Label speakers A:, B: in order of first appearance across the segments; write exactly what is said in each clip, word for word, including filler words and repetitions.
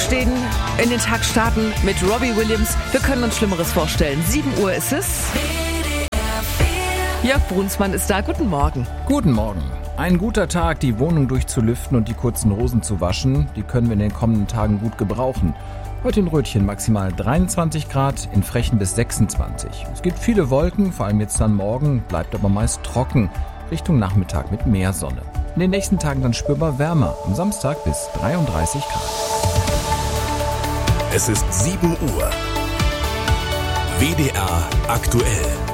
A: Aufstehen, in den Tag starten mit Robbie Williams. Wir können uns Schlimmeres vorstellen. sieben Uhr ist es. Jörg Brunsmann ist da. Guten Morgen.
B: Guten Morgen. Ein guter Tag, die Wohnung durchzulüften und die kurzen Hosen zu waschen. Die können wir in den kommenden Tagen gut gebrauchen. Heute in Rötchen maximal dreiundzwanzig Grad, in Frechen bis sechsundzwanzig. Es gibt viele Wolken, vor allem jetzt dann morgen, bleibt aber meist trocken. Richtung Nachmittag mit mehr Sonne. In den nächsten Tagen dann spürbar wärmer. Am Samstag bis dreiunddreißig Grad.
C: Es ist sieben Uhr. W D R aktuell.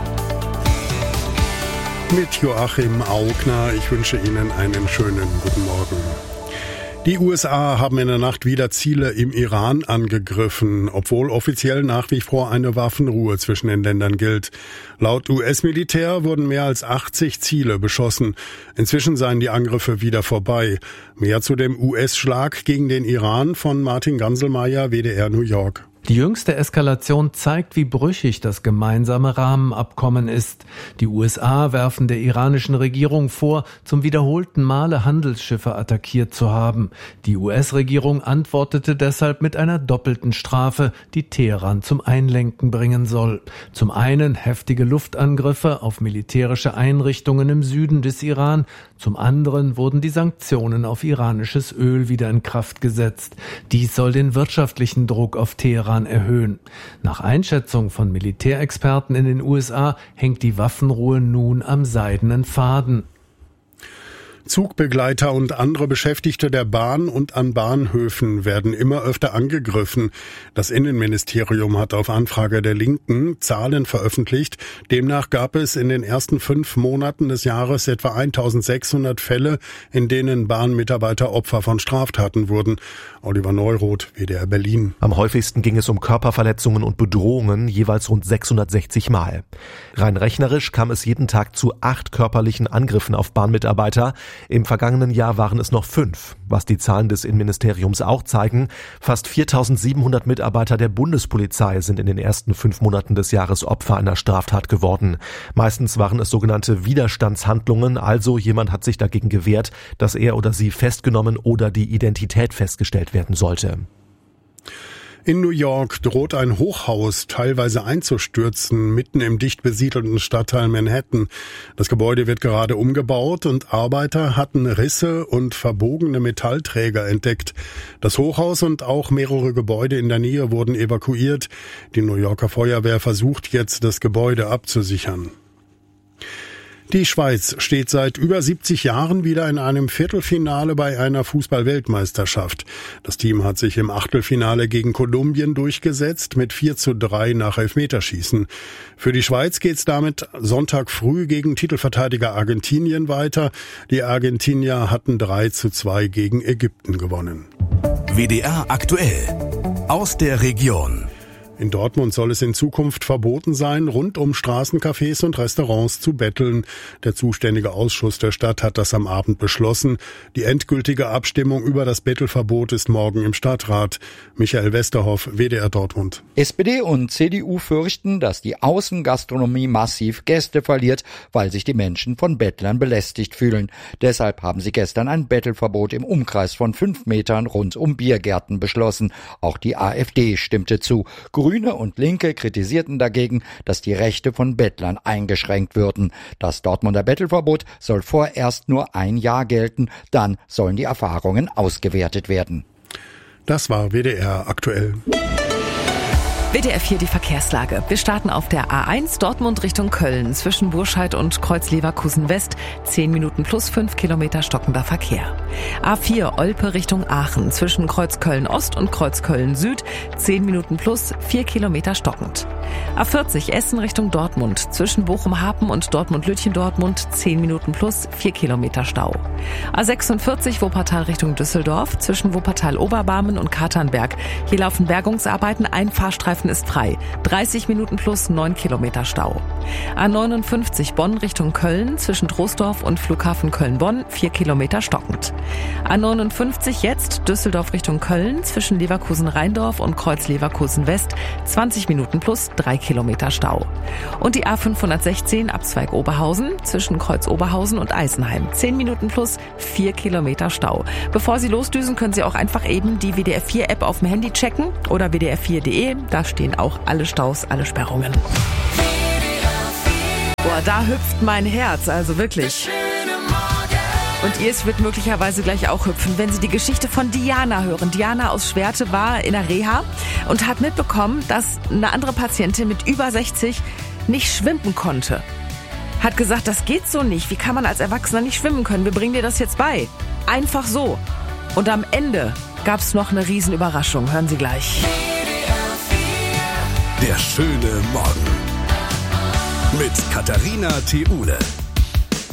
D: Mit Joachim Augner. Ich wünsche Ihnen einen schönen guten Morgen. Die U S A haben in der Nacht wieder Ziele im Iran angegriffen, obwohl offiziell nach wie vor eine Waffenruhe zwischen den Ländern gilt. Laut U S-Militär wurden mehr als achtzig Ziele beschossen. Inzwischen seien die Angriffe wieder vorbei. Mehr zu dem U S-Schlag gegen den Iran von Martin Ganselmeier, W D R New York.
E: Die jüngste Eskalation zeigt, wie brüchig das gemeinsame Rahmenabkommen ist. Die U S A werfen der iranischen Regierung vor, zum wiederholten Male Handelsschiffe attackiert zu haben. Die U S-Regierung antwortete deshalb mit einer doppelten Strafe, die Teheran zum Einlenken bringen soll. Zum einen heftige Luftangriffe auf militärische Einrichtungen im Süden des Iran, zum anderen wurden die Sanktionen auf iranisches Öl wieder in Kraft gesetzt. Dies soll den wirtschaftlichen Druck auf Teheran erhöhen. Nach Einschätzung von Militärexperten in den U S A hängt die Waffenruhe nun am seidenen Faden.
D: Zugbegleiter und andere Beschäftigte der Bahn und an Bahnhöfen werden immer öfter angegriffen. Das Innenministerium hat auf Anfrage der Linken Zahlen veröffentlicht. Demnach gab es in den ersten fünf Monaten des Jahres etwa eintausendsechshundert Fälle, in denen Bahnmitarbeiter Opfer von Straftaten wurden. Oliver Neuroth, W D R Berlin.
F: Am häufigsten ging es um Körperverletzungen und Bedrohungen, jeweils rund sechshundertsechzig Mal. Rein rechnerisch kam es jeden Tag zu acht körperlichen Angriffen auf Bahnmitarbeiter. Im vergangenen Jahr waren es noch fünf. Was die Zahlen des Innenministeriums auch zeigen, fast viertausendsiebenhundert Mitarbeiter der Bundespolizei sind in den ersten fünf Monaten des Jahres Opfer einer Straftat geworden. Meistens waren es sogenannte Widerstandshandlungen, also jemand hat sich dagegen gewehrt, dass er oder sie festgenommen oder die Identität festgestellt werden sollte.
D: In New York droht ein Hochhaus teilweise einzustürzen, mitten im dicht besiedelten Stadtteil Manhattan. Das Gebäude wird gerade umgebaut und Arbeiter hatten Risse und verbogene Metallträger entdeckt. Das Hochhaus und auch mehrere Gebäude in der Nähe wurden evakuiert. Die New Yorker Feuerwehr versucht jetzt, das Gebäude abzusichern. Die Schweiz steht seit über siebzig Jahren wieder in einem Viertelfinale bei einer Fußball-Weltmeisterschaft. Das Team hat sich im Achtelfinale gegen Kolumbien durchgesetzt mit vier zu drei nach Elfmeterschießen. Für die Schweiz geht's damit Sonntag früh gegen Titelverteidiger Argentinien weiter. Die Argentinier hatten drei zu zwei gegen Ägypten gewonnen.
C: W D R aktuell aus der Region.
D: In Dortmund soll es in Zukunft verboten sein, rund um Straßencafés und Restaurants zu betteln. Der zuständige Ausschuss der Stadt hat das am Abend beschlossen. Die endgültige Abstimmung über das Bettelverbot ist morgen im Stadtrat. Michael Westerhoff, W D R Dortmund.
G: S P D und C D U fürchten, dass die Außengastronomie massiv Gäste verliert, weil sich die Menschen von Bettlern belästigt fühlen. Deshalb haben sie gestern ein Bettelverbot im Umkreis von fünf Metern rund um Biergärten beschlossen. Auch die AfD stimmte zu. Grüne und Linke kritisierten dagegen, dass die Rechte von Bettlern eingeschränkt würden. Das Dortmunder Bettelverbot soll vorerst nur ein Jahr gelten, dann sollen die Erfahrungen ausgewertet werden.
D: Das war W D R aktuell.
A: W D R vier die Verkehrslage. Wir starten auf der A eins Dortmund Richtung Köln zwischen Burscheid und Kreuz-Leverkusen West. zehn Minuten plus fünf Kilometer stockender Verkehr. A vier Olpe Richtung Aachen zwischen Kreuz Köln Ost und Kreuz Köln Süd. zehn Minuten plus vier Kilometer stockend. A vierzig Essen Richtung Dortmund zwischen Bochum-Hapen und Dortmund-Lütchen-Dortmund. zehn Minuten plus vier Kilometer Stau. A sechsundvierzig Wuppertal Richtung Düsseldorf zwischen Wuppertal-Oberbarmen und Katernberg. Hier laufen Bergungsarbeiten. Ein Fahrstreifen Flughafen ist frei. dreißig Minuten plus neun Kilometer Stau. A neunundfünfzig Bonn Richtung Köln zwischen Troisdorf und Flughafen Köln-Bonn vier Kilometer stockend. A neunundfünfzig jetzt Düsseldorf Richtung Köln zwischen Leverkusen-Rheindorf und Kreuz Leverkusen-West zwanzig Minuten plus drei Kilometer Stau. Und die A fünfhundertsechzehn Abzweig Oberhausen zwischen Kreuz Oberhausen und Eisenheim zehn Minuten plus vier Kilometer Stau. Bevor Sie losdüsen, können Sie auch einfach eben die W D R vier App auf dem Handy checken oder w d r vier punkt d e. Da stehen auch alle Staus, alle Sperrungen. Boah, da hüpft mein Herz, also wirklich. Und ihr, es wird möglicherweise gleich auch hüpfen, wenn Sie die Geschichte von Diana hören. Diana aus Schwerte war in der Reha und hat mitbekommen, dass eine andere Patientin mit über sechzig nicht schwimmen konnte. Hat gesagt, das geht so nicht. Wie kann man als Erwachsener nicht schwimmen können? Wir bringen dir das jetzt bei. Einfach so. Und am Ende gab es noch eine Riesenüberraschung. Hören Sie gleich.
C: Der schöne Morgen mit Katharina Theule.